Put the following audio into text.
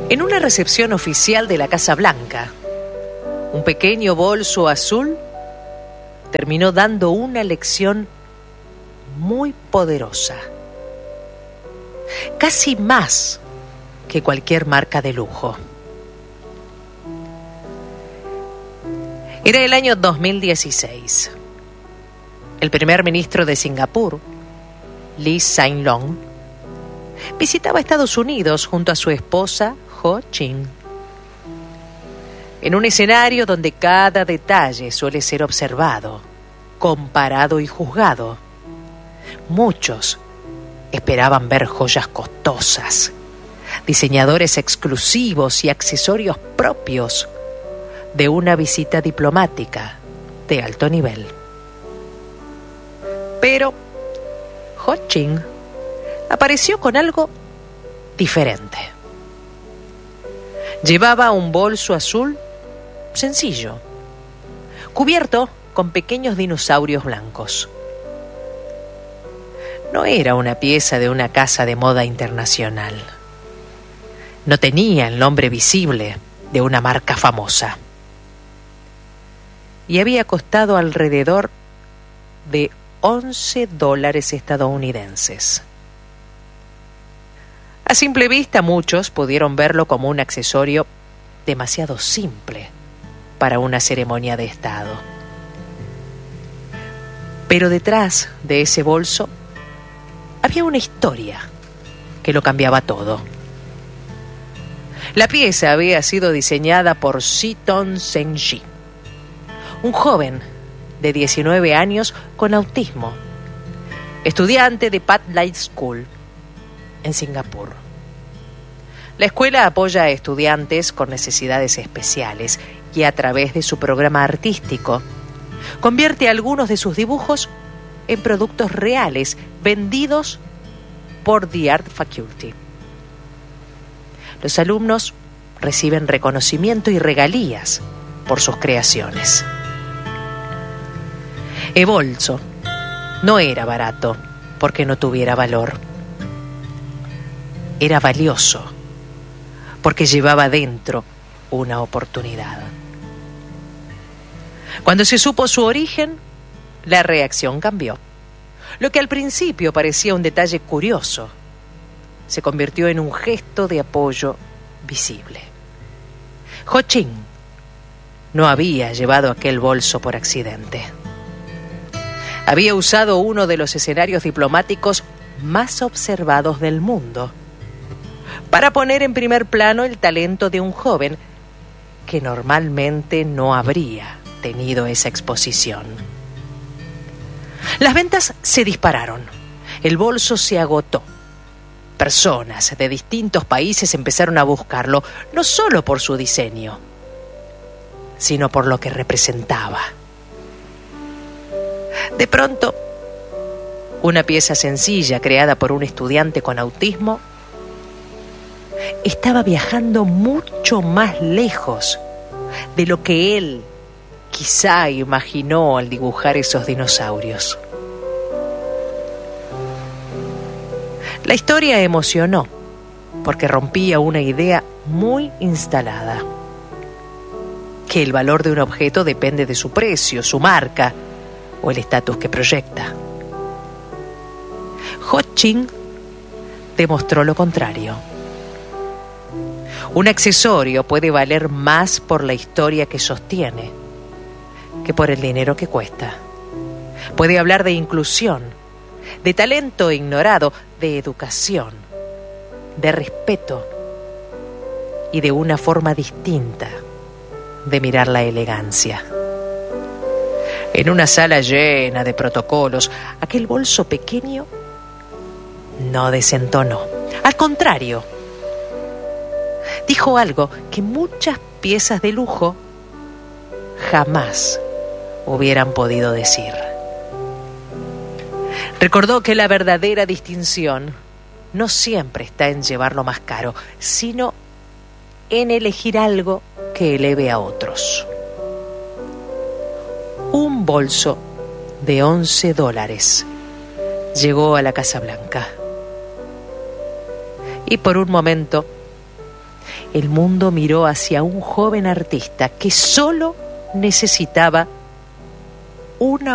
En una recepción oficial de la Casa Blanca, un pequeño bolso azul terminó dando una lección muy poderosa, casi más que cualquier marca de lujo. Era el año 2016. El primer ministro de Singapur, Lee Hsien Loong, visitaba Estados Unidos junto a su esposa Ho Ching. En un escenario donde cada detalle suele ser observado, comparado y juzgado, muchos esperaban ver joyas costosas, diseñadores exclusivos y accesorios propios de una visita diplomática de alto nivel. Pero Ho Ching apareció con algo diferente. Llevaba un bolso azul sencillo, cubierto con pequeños dinosaurios blancos. No era una pieza de una casa de moda internacional. No tenía el nombre visible de una marca famosa. Y había costado alrededor de $11 estadounidenses. A simple vista, muchos pudieron verlo como un accesorio demasiado simple para una ceremonia de Estado. Pero detrás de ese bolso había una historia que lo cambiaba todo. La pieza había sido diseñada por Siton Seng-ji, un joven de 19 años con autismo, estudiante de Pathlight School en Singapur. La escuela apoya a estudiantes con necesidades especiales y a través de su programa artístico convierte algunos de sus dibujos en productos reales vendidos por The Art Faculty. Los alumnos reciben reconocimiento y regalías por sus creaciones. El bolso no era barato porque no tuviera valor. Era valioso porque llevaba dentro una oportunidad. Cuando se supo su origen, la reacción cambió. Lo que al principio parecía un detalle curioso, se convirtió en un gesto de apoyo visible. Ho Ching no había llevado aquel bolso por accidente. Había usado uno de los escenarios diplomáticos más observados del mundo para poner en primer plano el talento de un joven que normalmente no habría tenido esa exposición. Las ventas se dispararon. El bolso se agotó. Personas de distintos países empezaron a buscarlo, no solo por su diseño, sino por lo que representaba. De pronto, una pieza sencilla creada por un estudiante con autismo estaba viajando mucho más lejos de lo que él quizá imaginó al dibujar esos dinosaurios. La historia emocionó porque rompía una idea muy instalada: que el valor de un objeto depende de su precio, su marca o el estatus que proyecta. Ho Ching demostró lo contrario. Un accesorio puede valer más por la historia que sostiene que por el dinero que cuesta. Puede hablar de inclusión, de talento ignorado, de educación, de respeto y de una forma distinta de mirar la elegancia. En una sala llena de protocolos, aquel bolso pequeño no desentonó. Al contrario, dijo algo que muchas piezas de lujo jamás hubieran podido decir. Recordó que la verdadera distinción no siempre está en llevar lo más caro, sino en elegir algo que eleve a otros. Un bolso de $11 llegó a la Casa Blanca. Y por un momento, el mundo miró hacia un joven artista que solo necesitaba una